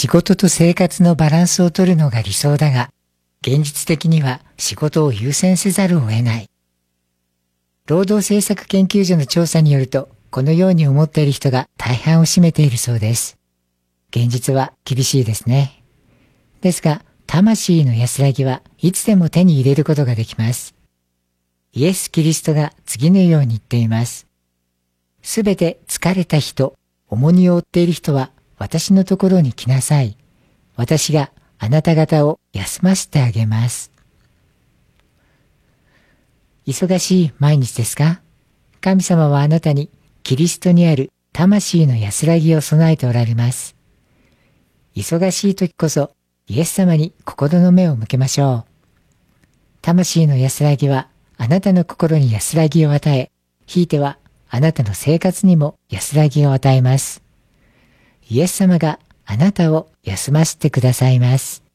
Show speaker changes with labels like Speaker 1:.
Speaker 1: 仕事と生活のバランスを取るのが理想だが、現実的には仕事を優先せざるを得ない。労働政策研究所の調査によると、このように思っている人が大半を占めているそうです。現実は厳しいですね。ですが、魂の安らぎはいつでも手に入れることができます。イエス・キリストが次のように言っています。すべて疲れた人、重荷を負っている人は私のところに来なさい。私があなた方を休ませてあげます。忙しい毎日ですか？神様はあなたにキリストにある魂の安らぎを備えておられます。忙しい時こそイエス様に心の目を向けましょう。魂の安らぎはあなたの心に安らぎを与え、ひいてはあなたの生活にも安らぎを与えます。イエス様があなたを休ませてくださいます。